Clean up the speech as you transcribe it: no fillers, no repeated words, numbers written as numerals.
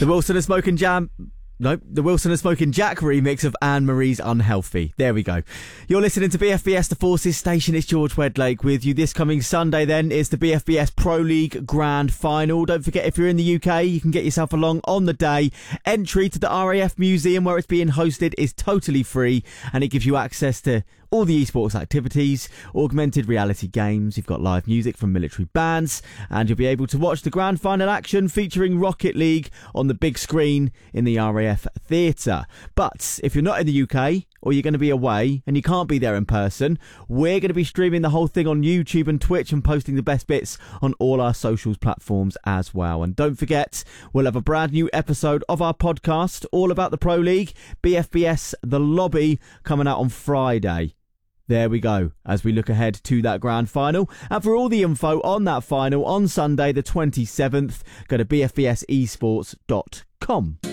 The Wilson and Smoking Jam... Nope, the Wilson and Smoking Jack remix of Anne-Marie's Unhealthy. There we go. You're listening to BFBS The Forces Station. It's George Wedlake with you. This coming Sunday then is the BFBS Pro League Grand Final. Don't forget, if you're in the UK, you can get yourself along on the day. Entry to the RAF Museum where it's being hosted is totally free, and it gives you access to all the esports activities, augmented reality games. You've got live music from military bands, and you'll be able to watch the grand final action featuring Rocket League on the big screen in the RAF Theatre. But if you're not in the UK, or you're going to be away and you can't be there in person, we're going to be streaming the whole thing on YouTube and Twitch and posting the best bits on all our socials platforms as well. And don't forget, we'll have a brand new episode of our podcast all about the Pro League, BFBS The Lobby, coming out on Friday. There we go, as we look ahead to that grand final. And for all the info on that final on Sunday the 27th, go to bfbsesports.com.